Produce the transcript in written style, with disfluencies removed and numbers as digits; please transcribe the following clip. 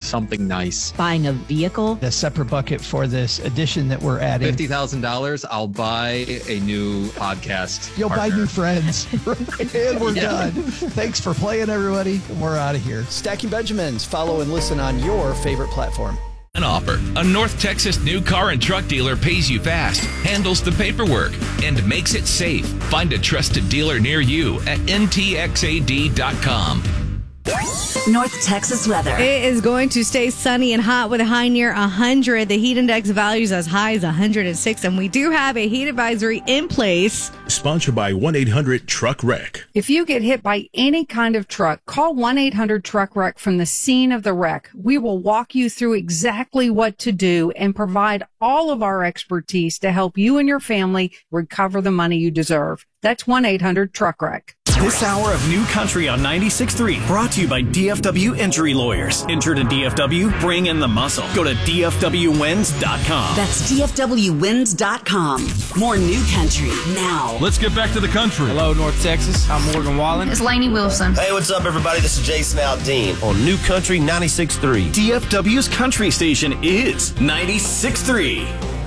something nice. Buying a vehicle. A separate bucket for this addition that we're adding. $50,000, I'll buy a new podcast. You'll partner. buy new friends. And we're done. Thanks for playing, everybody. We're out of here. Stacking Benjamins. Follow and listen on your favorite platform. An offer. A North Texas new car and truck dealer pays you fast, handles the paperwork, and makes it safe. Find a trusted dealer near you at ntxad.com. North Texas weather. It is going to stay sunny and hot with a high near 100. The heat index values as high as 106, and we do have a heat advisory in place. Sponsored by 1-800-TRUCK-WRECK. If you get hit by any kind of truck, call 1-800-TRUCK-WRECK from the scene of the wreck. We will walk you through exactly what to do and provide all of our expertise to help you and your family recover the money you deserve. That's 1-800-TRUCK-WRECK. This hour of New Country on 96.3 brought to you by DFW Injury Lawyers. Injured in DFW? Bring in the muscle. Go to DFWWins.com. That's DFWWins.com. More New Country now. Let's get back to the country. Hello, North Texas. I'm Morgan Wallen. It's Lainey Wilson. Hey, what's up, everybody? This is Jason Aldean on New Country 96.3. DFW's country station is 96.3.